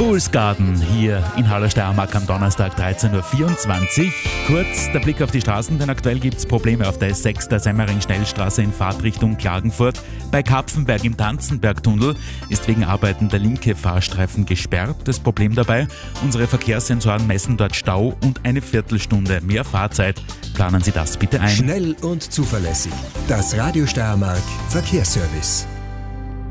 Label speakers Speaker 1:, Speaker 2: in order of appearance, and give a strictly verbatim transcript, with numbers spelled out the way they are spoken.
Speaker 1: Fool's Garden hier in Hallersteiermark am Donnerstag dreizehn Uhr vierundzwanzig. Kurz der Blick auf die Straßen, denn aktuell gibt es Probleme auf der S sechs, der Semmering-Schnellstraße in Fahrtrichtung Klagenfurt. Bei Kapfenberg im Tanzenbergtunnel ist wegen Arbeiten der linke Fahrstreifen gesperrt. Das Problem dabei, unsere Verkehrssensoren messen dort Stau und eine Viertelstunde mehr Fahrzeit. Planen Sie das bitte ein.
Speaker 2: Schnell und zuverlässig. Das Radio Steiermark Verkehrsservice.